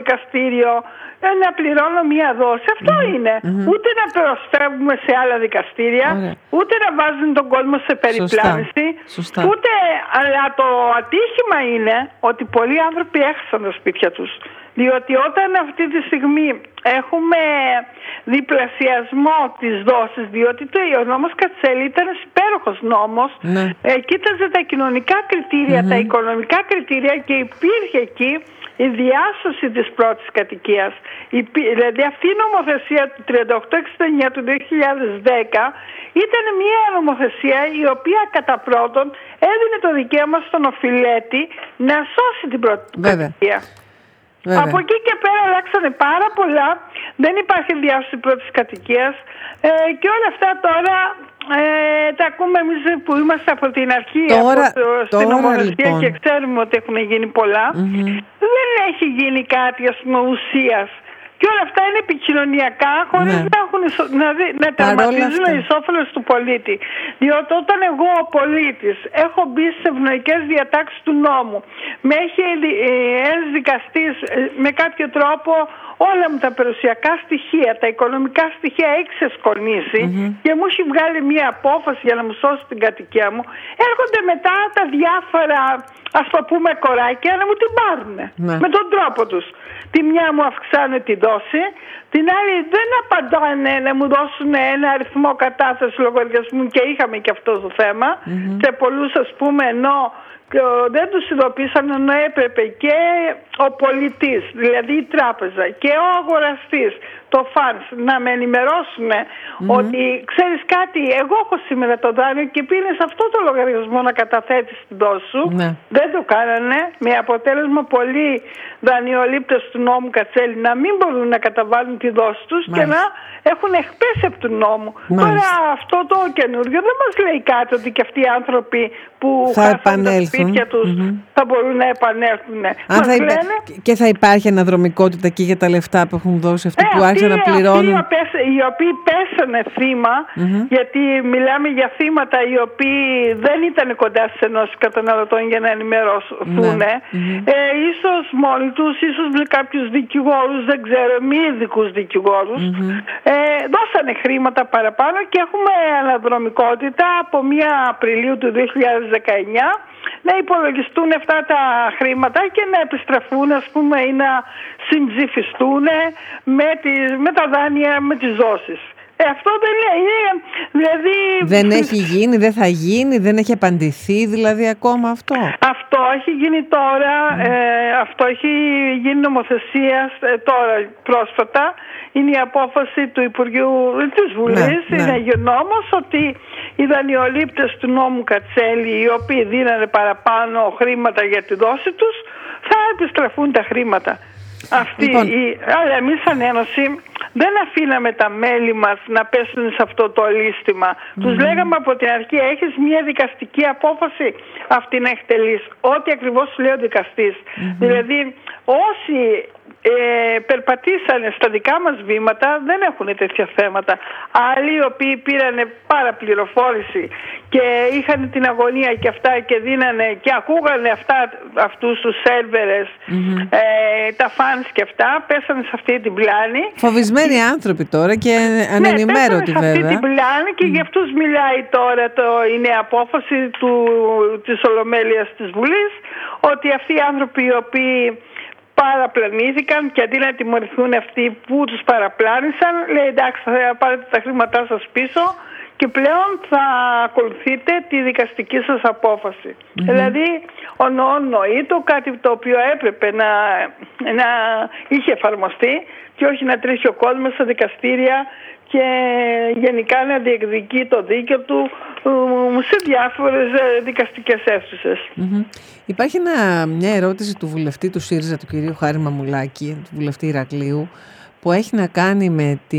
δικαστήριο να πληρώνω μία δόση. Αυτό είναι. Ούτε να προσφεύγουμε σε άλλα δικαστήρια, ούτε να βάζουν τον κόσμο σε περιπλάνηση. Σωστά. Αλλά το ατύχημα είναι ότι πολλοί άνθρωποι έχασαν τα σπίτια τους. Διότι όταν αυτή τη στιγμή έχουμε διπλασιασμό της δόσης, διότι ο νόμος Κατσέλη ήταν ένας υπέροχος νόμος, κοίταζε τα κοινωνικά κριτήρια, τα οικονομικά κριτήρια και υπήρχε εκεί η διάσωση της πρώτης κατοικίας. Δηλαδή αυτή η νομοθεσία του 3869 του 2010 ήταν μια νομοθεσία η οποία κατά πρώτον έδινε το δικαίωμα στον οφειλέτη να σώσει την πρώτη κατοικία. Από εκεί και πέρα αλλάξανε πάρα πολλά. Δεν υπάρχει διάσωση πρώτης κατοικίας και όλα αυτά τώρα τα ακούμε εμείς που είμαστε από την αρχή στην νομοθεσία λοιπόν, και ξέρουμε ότι έχουν γίνει πολλά. Δεν έχει γίνει κάτι ουσίας. Και όλα αυτά είναι επικοινωνιακά χωρίς να τερματίζουν εις όφελος του πολίτη. Διότι όταν εγώ ο πολίτης έχω μπει στις ευνοϊκές διατάξεις του νόμου, με έχει ένας δικαστής με κάποιο τρόπο όλα μου τα περιουσιακά στοιχεία, τα οικονομικά στοιχεία έχει ξεσκονίσει και μου έχει βγάλει μία απόφαση για να μου σώσει την κατοικία μου, έρχονται μετά τα διάφορα, ας το πούμε, κοράκια να μου την πάρουν με τον τρόπο τους. Τη μια μου αυξάνε τη δόση, την άλλη δεν απαντάνε να μου δώσουν ένα αριθμό κατάθεση λογαριασμού και είχαμε και αυτό το θέμα. Σε πολλούς, ας πούμε, ενώ δεν τους ειδοποίησαν, ενώ έπρεπε και ο πολιτής, δηλαδή η τράπεζα και ο αγοραστής, το ΦΑΝΣ, να με ενημερώσουν ότι ξέρεις κάτι, εγώ έχω σήμερα το δάνειο και πήρες αυτό το λογαριασμό να καταθέτεις την δόση σου. Δεν το κάνανε, με αποτέλεσμα πολλοί δανειολήπτες του νόμου Κατσέλη να μην μπορούν να καταβάλουν τη δόση τους και να έχουν εκπέσει από του νόμου. Τώρα αυτό το καινούριο δεν μας λέει κάτι ότι και αυτοί οι άνθρωποι που χάσαν τα σπίτια τους θα μπορούν να επανέλθουν. Και θα υπάρχει αναδρομικότητα και για τα λεφτά που έχουν δώσει αυτοί που άρχισαν να πληρώνουν. Οι οποίοι πέσανε θύμα, γιατί μιλάμε για θύματα οι οποίοι δεν ήταν κοντά στις ενώσεις καταναλωτών για να ενημερωθούν. Ίσως μόνοι τους, ίσως με κάποιους δικηγόρους, δεν ξέρω, μη ειδικούς δικηγόρους. Δώσανε χρήματα παραπάνω και έχουμε αναδρομικότητα από 1 Απριλίου του 2019 να υπολογιστούν αυτά τα χρήματα και να επιστραφούν, ας πούμε, ή να συμψηφιστούν με τα δάνεια, με τις δόσεις. Αυτό δεν είναι, δηλαδή... Δεν έχει γίνει, δεν θα γίνει, δεν έχει απαντηθεί δηλαδή ακόμα αυτό. Αυτό έχει γίνει τώρα, αυτό έχει γίνει νομοθεσία τώρα πρόσφατα. Είναι η απόφαση του Υπουργείου της Βουλής, είναι νόμος ότι οι δανειολήπτες του νόμου Κατσέλη, οι οποίοι δίνανε παραπάνω χρήματα για τη δόση τους, θα επιστραφούν τα χρήματα. Αλλά εμείς σαν Ένωση δεν αφήναμε τα μέλη μας να πέσουν σε αυτό το λύστημα. Τους λέγαμε από την αρχή, έχεις μια δικαστική απόφαση, αυτή να εκτελείς. Ό,τι ακριβώς σου λέει ο δικαστής. Δηλαδή όσοι περπατήσανε στα δικά μας βήματα δεν έχουν τέτοια θέματα. Άλλοι οι οποίοι πήρανε παραπληροφόρηση και είχαν την αγωνία και αυτά και δίνανε και ακούγανε αυτούς τους σερβερες, τα φανς και αυτά, πέσανε σε αυτή την πλάνη. Φοβισμένοι άνθρωποι τώρα και ανενημέρωτοι βέβαια. Σε αυτή την πλάνη και για αυτούς μιλάει τώρα η νέα απόφαση της Ολομέλειας της Βουλής, ότι αυτοί οι άνθρωποι οι οποίοι παραπλανήθηκαν και αντί να τιμωρηθούν αυτοί που τους παραπλάνησαν, λέει εντάξει, θα πάρετε τα χρήματά σας πίσω και πλέον θα ακολουθείτε τη δικαστική σας απόφαση. Δηλαδή νοήτο κάτι το οποίο έπρεπε να είχε εφαρμοστεί και όχι να τρέχει ο κόσμος στα δικαστήρια και γενικά να διεκδικεί το δίκαιο του σε διάφορες δικαστικές αίθουσες. Υπάρχει μια ερώτηση του βουλευτή του ΣΥΡΙΖΑ, του κυρίου Χάρη Μαμουλάκη, του βουλευτή Ηρακλείου, που έχει να κάνει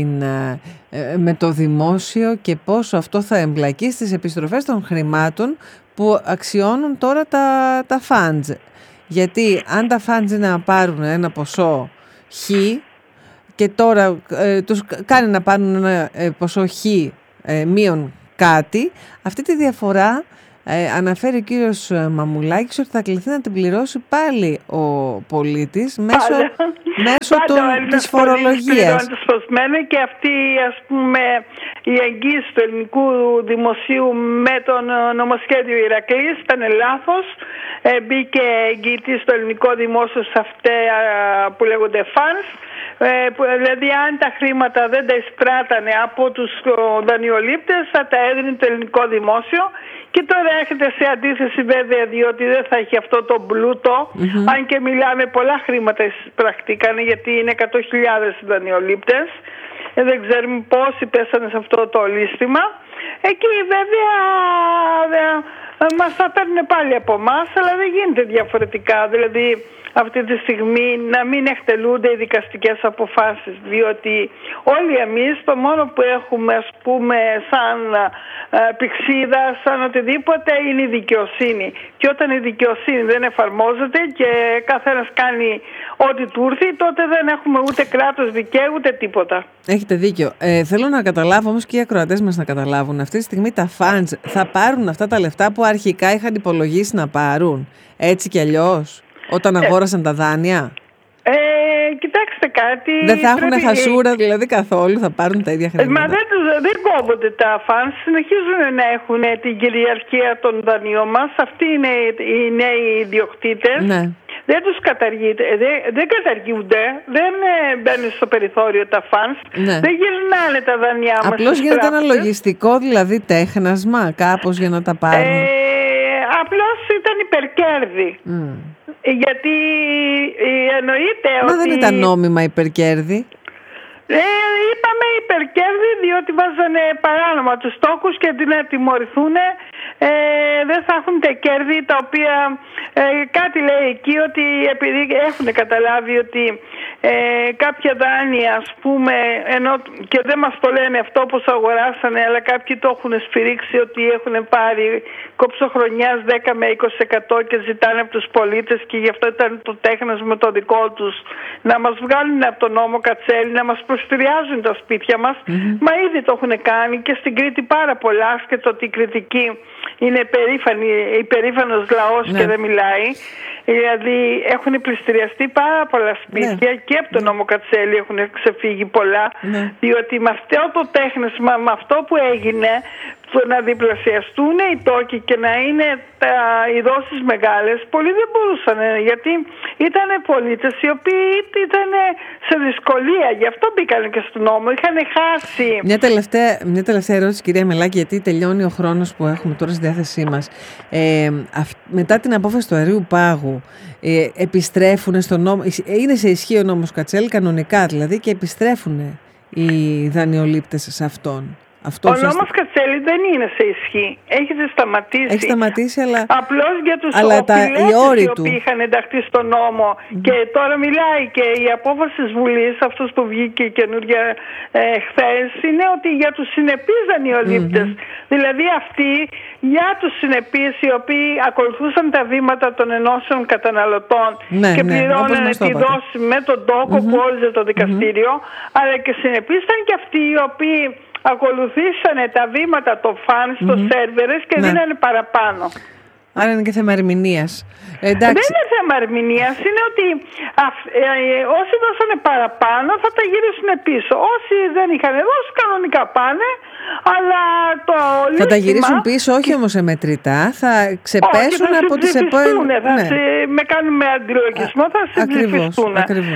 με το δημόσιο και πόσο αυτό θα εμπλακεί στις επιστροφές των χρημάτων που αξιώνουν τώρα τα funds. Γιατί αν τα funds είναι να πάρουν ένα ποσό χ και τώρα τους κάνει να πάρουν ένα ποσό χ μείον κάτι, αυτή τη διαφορά αναφέρει ο κύριος Μαμουλάκης ότι θα κληθεί να την πληρώσει πάλι ο πολίτης μέσω της φορολογίας. Και αυτή, ας πούμε, η εγγύηση του ελληνικού δημοσίου με τον νομοσχέδιο Ηρακλής ήταν λάθος. Μπήκε εγγυητή στο ελληνικό δημόσιο σε αυτά που λέγονται funds. Δηλαδή αν τα χρήματα δεν τα εισπράτανε από τους δανειολήπτες θα τα έδινε το ελληνικό δημόσιο, και τώρα έρχεται σε αντίθεση βέβαια, διότι δεν θα έχει αυτό το πλούτο, αν και μιλάμε πολλά χρήματα εισπρακτήκανε, γιατί είναι 100.000 δανειολήπτες, δεν ξέρουμε πόσοι πέσανε σε αυτό το λίστημα. Εκεί βέβαια μας θα παίρνουν πάλι από εμάς, αλλά δεν γίνεται διαφορετικά. Δηλαδή αυτή τη στιγμή να μην εκτελούνται οι δικαστικές αποφάσεις, διότι όλοι εμείς το μόνο που έχουμε, ας πούμε, σαν πηξίδα, σαν οτιδήποτε, είναι η δικαιοσύνη. Και όταν η δικαιοσύνη δεν εφαρμόζεται και καθένας κάνει ό,τι του έρθει, τότε δεν έχουμε ούτε κράτος δικαίου ούτε τίποτα. Έχετε δίκιο. Θέλω να καταλάβω όμως και οι ακροατές μας να καταλάβουν. Αυτή τη στιγμή τα funds θα πάρουν αυτά τα λεφτά που αρχικά είχαν υπολογίσει να πάρουν, έτσι κι αλλιώς, όταν αγόρασαν τα δάνεια. Κοιτάξτε κάτι. Δεν θα έχουν χασούρα δηλαδή καθόλου, θα πάρουν τα ίδια χρήματα. Μα δεν κόβονται τα funds, συνεχίζουν να έχουν την κυριαρχία των δανείων μας. Αυτοί είναι οι νέοι ιδιοκτήτες. Ναι. Δεν τους δεν καταργούνται, δεν μπαίνουν στο περιθώριο τα funds, δεν γυρνάνε τα δανειά μας. Απλώς γίνεται ένα λογιστικό δηλαδή τέχνασμα κάπως για να τα πάρουν. Απλώς ήταν υπερκέρδη. Γιατί εννοείται ότι... Μα δεν ήταν νόμιμα υπερκέρδη. Είπαμε υπερκέρδη διότι βάζανε παράνομα τους τόκους και αντί να τιμωρηθούν δεν θα έχουν τα κέρδη τα οποία κάτι λέει εκεί, ότι επειδή έχουν καταλάβει ότι κάποια δάνεια, ας πούμε, ενώ και δεν μας το λένε αυτό πως αγοράσανε, αλλά κάποιοι το έχουν σφυρίξει ότι έχουν πάρει κόψοχρονιάς 10 με 20% και ζητάνε από τους πολίτες, και γι' αυτό ήταν το τέχνασμα το δικό τους να μας βγάλουν από τον νόμο Κατσέλη, να μας προστριάζουν τα σπίτια μας. Μα ήδη το έχουν κάνει και στην Κρήτη πάρα πολλά, άσχετο ότι η Κρητική είναι υπερήφανος λαός και δεν μιλάει. Δηλαδή έχουν πληστηριαστεί πάρα πολλά σπίτια και από τον νόμο Κατσέλη έχουν ξεφύγει πολλά, διότι με αυτό το τέχνασμα, με αυτό που έγινε, το να διπλασιαστούν οι τόκοι και να είναι οι δόσεις μεγάλες, πολλοί δεν μπορούσαν, γιατί ήταν πολίτες οι οποίοι ήταν σε δυσκολία, γι' αυτό μπήκαν και στον νόμο, είχαν χάσει. Μια τελευταία ερώτηση, κυρία Μελάκη, γιατί τελειώνει ο χρόνος που έχουμε τώρα στη διάθεσή μας. Μετά την απόφαση του Αερίου Πάγου, επιστρέφουν στον νόμο, είναι σε ισχύ ο νόμος Κατσέλη κανονικά δηλαδή, και επιστρέφουν οι δανειολήπτες σε αυτόν. Ο νόμος Κατσέλη δεν είναι σε ισχύ. Έχει σταματήσει. Αλλά απλώς για τους οφειλέτες οι οποίοι είχαν ενταχθεί στον νόμο. Και τώρα μιλάει και η απόφαση της Βουλής, αυτός που βγήκε η καινούργια χθες, είναι ότι για τους συνεπείς δανειολήπτες. Δηλαδή αυτοί για τους συνεπείς οι οποίοι ακολουθούσαν τα βήματα των ενώσεων καταναλωτών και πληρώνανε τη δόση με τον τόκο που όριζε το δικαστήριο, αλλά και συνεπείς ήταν και αυτοί οι οποίοι ακολουθήσανε τα βήματα των φαν στο σερβερες και δίνανε παραπάνω. Άρα είναι και θέμα ερμηνείας. Δεν είναι θέμα ερμηνείας, είναι ότι όσοι δώσανε παραπάνω θα τα γυρίσουν πίσω. Όσοι δεν είχαν δώσει κανονικά πάνε, αλλά το θα τα γυρίσουν πίσω, όχι όμως σε μετρητά, θα ξεπέσουν από τις επόμενες. Με κάνουν με αντιλογισμό, θα συμψηφιστούν.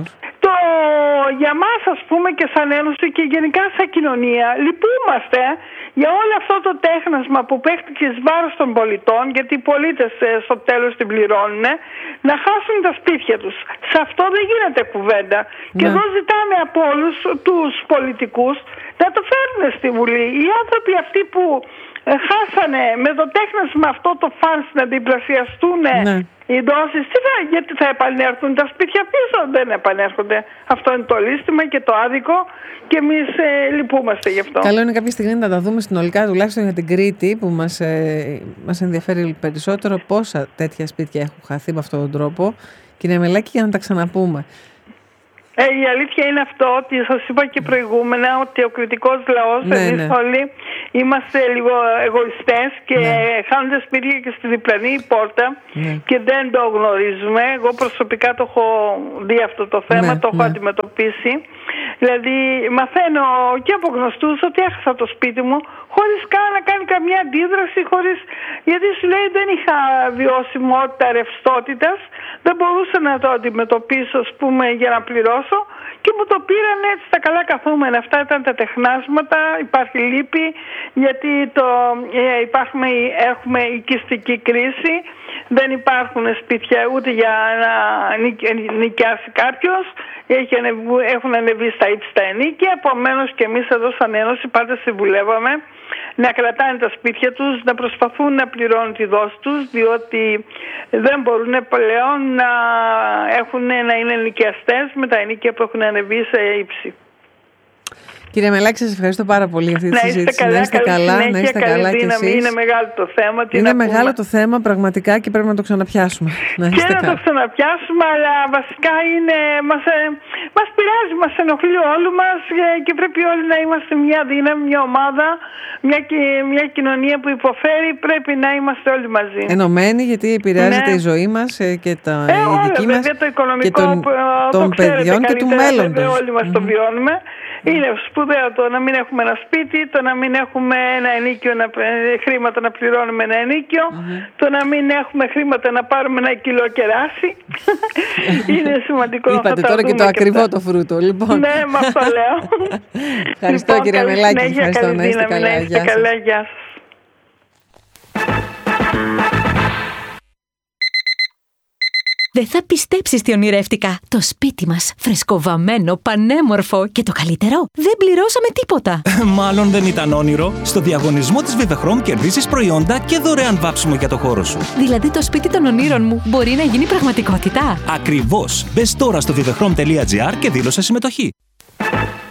Για μας, ας πούμε, και σαν Ένωση και γενικά σαν κοινωνία, λυπούμαστε για όλο αυτό το τέχνασμα που παίχτηκε εις βάρος των πολιτών, γιατί οι πολίτες στο τέλος την πληρώνουν, να χάσουν τα σπίτια τους. Σε αυτό δεν γίνεται κουβέντα. Και εδώ ζητάμε από όλους τους πολιτικούς να το φέρουν στη Βουλή. Οι άνθρωποι αυτοί που χάσανε με το τέχνασμα αυτό το φάνς να διπλασιαστούν οι δόσεις, γιατί θα επανέρθουν τα σπίτια πίσω? Δεν επανέρχονται. Αυτό είναι το λύστημα και το άδικο και εμείς λυπούμαστε γι' αυτό. Καλό είναι κάποια στιγμή να τα δούμε συνολικά, τουλάχιστον για την Κρήτη, που μας ενδιαφέρει περισσότερο, πόσα τέτοια σπίτια έχουν χαθεί με αυτόν τον τρόπο. Κυρία Μελάκη, για να τα ξαναπούμε. Η αλήθεια είναι αυτό, ότι σας είπα και προηγούμενα, ότι ο κρητικός λαός, όλοι είμαστε λίγο εγωιστές και χάνονται σπίτια και στη διπλανή πόρτα και δεν το γνωρίζουμε. Εγώ προσωπικά το έχω δει αυτό το θέμα, το έχω αντιμετωπίσει. Δηλαδή μαθαίνω και από γνωστούς ότι έχασα το σπίτι μου χωρίς καν να κάνει καμία αντίδραση, γιατί σου λέει δεν είχα βιωσιμότητα ρευστότητας, δεν μπορούσα να το αντιμετωπίσω, ας πούμε, για να πληρώσω, και μου το πήραν έτσι τα καλά καθούμενα. Αυτά ήταν τα τεχνάσματα, υπάρχει λύπη, γιατί έχουμε οικιστική κρίση, δεν υπάρχουν σπίτια ούτε για να νοικιάσει κάποιος, έχουν ανεβεί στα ύψιστα ενίκια, επομένως και εμείς εδώ σαν Ένωση πάντα συμβουλεύαμε να κρατάνε τα σπίτια τους, να προσπαθούν να πληρώνουν τη δόση τους, διότι δεν μπορούν πλέον να είναι ενοικιαστές με τα ενίκια που έχουν ανεβεί σε ύψη. Κυρία Μελάκη, σας ευχαριστώ πάρα πολύ για αυτή τη συζήτηση. Να είστε καλά, να είστε καλά και εσείς. Είναι μεγάλο το θέμα. Είναι μεγάλο το θέμα πραγματικά και πρέπει να το ξαναπιάσουμε. Και να το ξαναπιάσουμε, αλλά βασικά μας πειράζει, μας ενοχλεί όλου μας και πρέπει όλοι να είμαστε μια δύναμη, μια ομάδα, μια κοινωνία που υποφέρει. Πρέπει να είμαστε όλοι μαζί. Ενωμένοι, γιατί επηρεάζεται η ζωή μας και η δική μας και των παιδιών και του μέλλοντος. Όλοι μας το βιώνουμε. Είναι σπουδαίο το να μην έχουμε ένα σπίτι, το να μην έχουμε ένα ενίκιο, χρήματα να πληρώνουμε ένα ενίκιο, το να μην έχουμε χρήματα να πάρουμε ένα κιλό κεράσι. Είναι σημαντικό. Είπατε τώρα και το ακριβό το φρούτο, λοιπόν. Ναι, με αυτό λέω. Ευχαριστώ, κυρία Μελάκη. Ευχαριστώ, να είστε καλά. Γεια σας. Δεν θα πιστέψεις τι ονειρεύτηκα. Το σπίτι μας, φρεσκοβαμμένο, πανέμορφο και το καλύτερο, δεν πληρώσαμε τίποτα. Μάλλον δεν ήταν όνειρο. Στο διαγωνισμό της Vivechrom κερδίζεις προϊόντα και δωρεάν βάψιμο για το χώρο σου. Δηλαδή το σπίτι των ονείρων μου μπορεί να γίνει πραγματικότητα. Ακριβώς. Μπες τώρα στο vivechrom.gr και δήλωσε συμμετοχή.